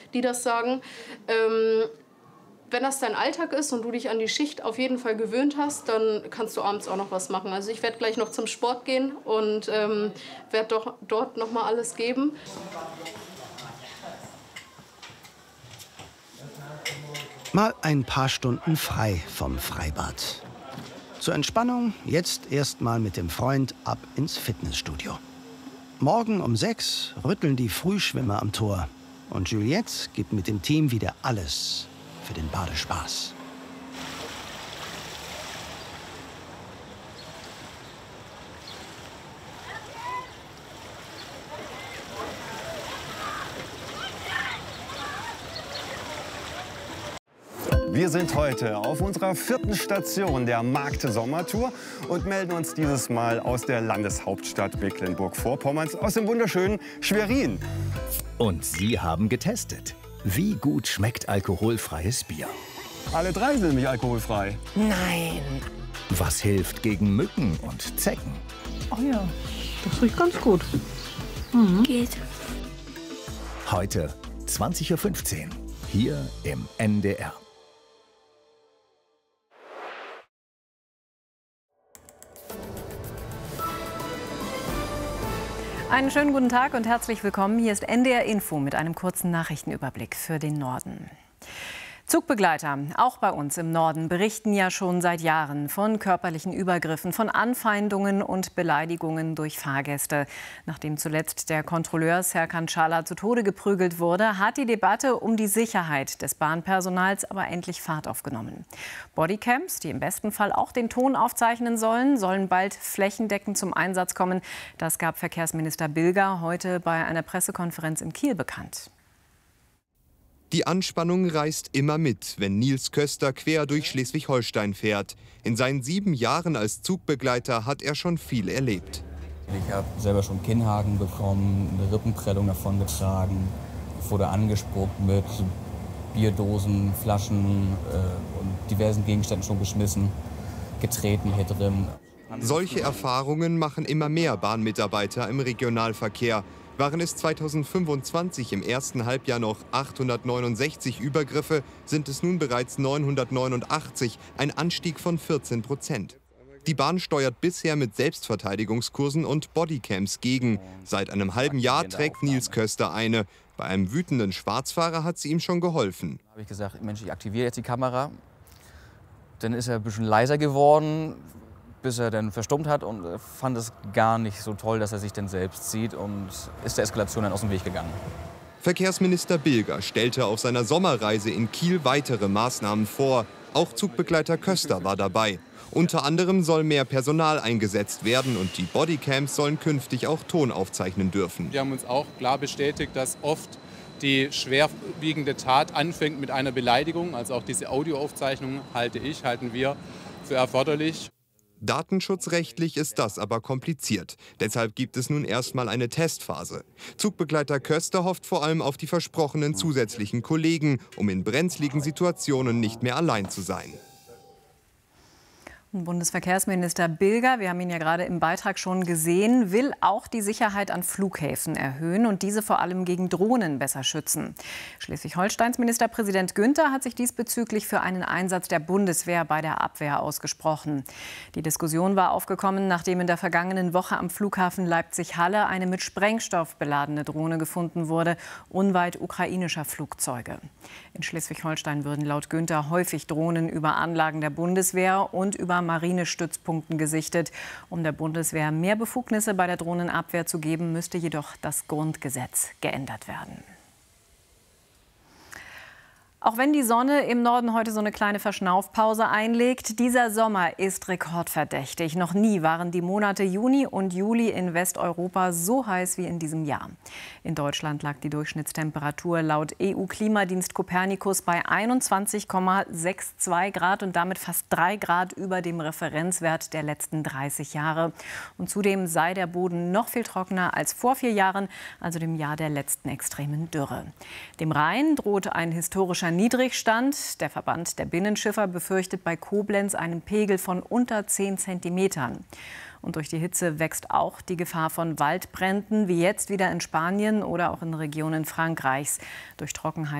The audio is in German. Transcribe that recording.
die das sagen. Wenn das dein Alltag ist und du dich an die Schicht auf jeden Fall gewöhnt hast, dann kannst du abends auch noch was machen. Also ich werde gleich noch zum Sport gehen und werde dort noch mal alles geben. Mal ein paar Stunden frei vom Freibad. Zur Entspannung jetzt erstmal mit dem Freund ab ins Fitnessstudio. Morgen um 6 rütteln die Frühschwimmer am Tor. Und Juliette gibt mit dem Team wieder alles für den Badespaß. Wir sind heute auf unserer 4. Station der Markt-Sommertour und melden uns dieses Mal aus der Landeshauptstadt Mecklenburg-Vorpommerns, aus dem wunderschönen Schwerin. Und Sie haben getestet. Wie gut schmeckt alkoholfreies Bier? Alle 3 sind nämlich alkoholfrei. Nein. Was hilft gegen Mücken und Zecken? Oh ja, das riecht ganz gut. Geht. Heute 20:15 Uhr hier im NDR. Einen schönen guten Tag und herzlich willkommen. Hier ist NDR Info mit einem kurzen Nachrichtenüberblick für den Norden. Zugbegleiter, auch bei uns im Norden, berichten ja schon seit Jahren von körperlichen Übergriffen, von Anfeindungen und Beleidigungen durch Fahrgäste. Nachdem zuletzt der Kontrolleur Serkan Çağlar zu Tode geprügelt wurde, hat die Debatte um die Sicherheit des Bahnpersonals aber endlich Fahrt aufgenommen. Bodycams, die im besten Fall auch den Ton aufzeichnen sollen bald flächendeckend zum Einsatz kommen. Das gab Verkehrsminister Bilger heute bei einer Pressekonferenz in Kiel bekannt. Die Anspannung reißt immer mit, wenn Nils Köster quer durch Schleswig-Holstein fährt. In seinen 7 Jahren als Zugbegleiter hat er schon viel erlebt. Ich habe selber schon Kinnhaken bekommen, eine Rippenprellung davon getragen, wurde angespuckt mit Bierdosen, Flaschen und diversen Gegenständen schon geschmissen, getreten hier drin. Solche Erfahrungen machen immer mehr Bahnmitarbeiter im Regionalverkehr. Waren es 2025 im ersten Halbjahr noch 869 Übergriffe, sind es nun bereits 989, ein Anstieg von 14%. Die Bahn steuert bisher mit Selbstverteidigungskursen und Bodycams gegen. Seit einem halben Jahr trägt Nils Köster eine. Bei einem wütenden Schwarzfahrer hat sie ihm schon geholfen. Da habe ich gesagt, Mensch, ich aktiviere jetzt die Kamera. Dann ist er ein bisschen leiser geworden, bis er dann verstummt hat und fand es gar nicht so toll, dass er sich dann selbst sieht und ist der Eskalation dann aus dem Weg gegangen. Verkehrsminister Bilger stellte auf seiner Sommerreise in Kiel weitere Maßnahmen vor. Auch Zugbegleiter Köster war dabei. Unter anderem soll mehr Personal eingesetzt werden und die Bodycams sollen künftig auch Ton aufzeichnen dürfen. Wir haben uns auch klar bestätigt, dass oft die schwerwiegende Tat anfängt mit einer Beleidigung. Also auch diese Audioaufzeichnung halten wir für erforderlich. Datenschutzrechtlich ist das aber kompliziert. Deshalb gibt es nun erstmal eine Testphase. Zugbegleiter Köster hofft vor allem auf die versprochenen zusätzlichen Kollegen, um in brenzligen Situationen nicht mehr allein zu sein. Bundesverkehrsminister Bilger, wir haben ihn ja gerade im Beitrag schon gesehen, will auch die Sicherheit an Flughäfen erhöhen und diese vor allem gegen Drohnen besser schützen. Schleswig-Holsteins Ministerpräsident Günther hat sich diesbezüglich für einen Einsatz der Bundeswehr bei der Abwehr ausgesprochen. Die Diskussion war aufgekommen, nachdem in der vergangenen Woche am Flughafen Leipzig-Halle eine mit Sprengstoff beladene Drohne gefunden wurde, unweit ukrainischer Flugzeuge. In Schleswig-Holstein würden laut Günther häufig Drohnen über Anlagen der Bundeswehr und über Marinestützpunkten gesichtet. Um der Bundeswehr mehr Befugnisse bei der Drohnenabwehr zu geben, müsste jedoch das Grundgesetz geändert werden. Auch wenn die Sonne im Norden heute so eine kleine Verschnaufpause einlegt, dieser Sommer ist rekordverdächtig. Noch nie waren die Monate Juni und Juli in Westeuropa so heiß wie in diesem Jahr. In Deutschland lag die Durchschnittstemperatur laut EU-Klimadienst Copernicus bei 21,62 Grad und damit fast 3 Grad über dem Referenzwert der letzten 30 Jahre. Und zudem sei der Boden noch viel trockener als vor 4 Jahren, also dem Jahr der letzten extremen Dürre. Dem Rhein droht ein historischer Niedrigstand. Der Verband der Binnenschiffer befürchtet bei Koblenz einen Pegel von unter 10 Zentimetern. Und durch die Hitze wächst auch die Gefahr von Waldbränden, wie jetzt wieder in Spanien oder auch in Regionen Frankreichs. Durch Trockenheit